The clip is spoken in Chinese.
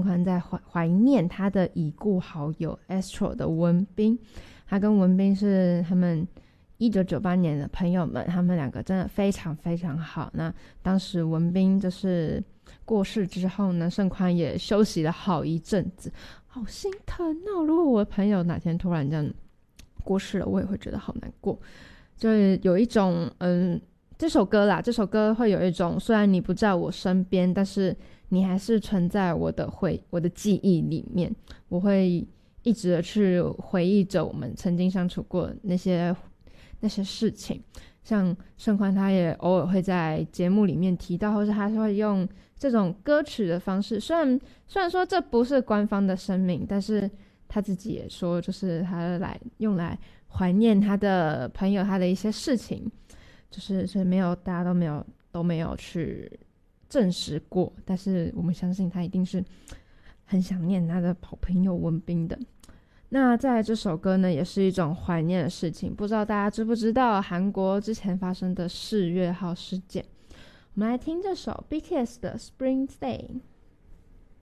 宽在怀念他的已故好友 Astro 的文彬。他跟文彬是他们1998年的朋友们，他们两个真的非常非常好。那当时文彬就是过世之后呢，盛宽也休息了好一阵子，好心疼哦。如果我的朋友哪天突然这样过世了，我也会觉得好难过。就是有一种这首歌会有一种，虽然你不在我身边，但是你还是存在我的记忆里面，我会一直的去回忆着我们曾经相处过那些事情。像盛宽他也偶尔会在节目里面提到，或是他会用这种歌曲的方式，虽然说这不是官方的声明，但是他自己也说，就是他用来怀念他的朋友，他的一些事情，就是所以大家都没有去证实过，但是我们相信他一定是很想念他的好朋友文彬的。那再来这首歌呢，也是一种怀念的事情，不知道大家知不知道韩国之前发生的4月号事件。我们来听这首 BTS 的 Spring Day。